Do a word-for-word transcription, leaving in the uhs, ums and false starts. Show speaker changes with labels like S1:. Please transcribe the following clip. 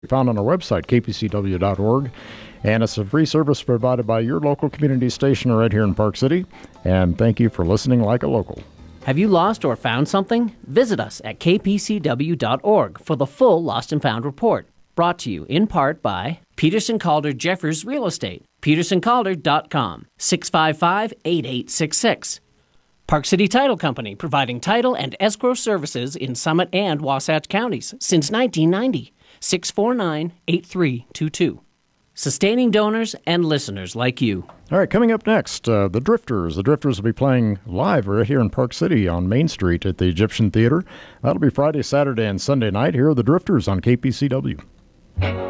S1: Found on our website, k p c w dot org. And it's a free service provided by your local community station right here in Park City. And thank you for listening like a local.
S2: Have you lost or found something? Visit us at k p c w dot org for the full Lost and Found report. Brought to you in part by Peterson Calder Jeffers Real Estate, peterson calder dot com, six five five, eight eight six six. Park City Title Company, providing title and escrow services in Summit and Wasatch counties since nineteen ninety. six four nine, eight three two two. Sustaining donors and listeners like you.
S1: All right, coming up next, uh, the Drifters. The Drifters will be playing live right here in Park City on Main Street at the Egyptian Theater. That'll be Friday, Saturday, and Sunday night. Here are the Drifters on K P C W.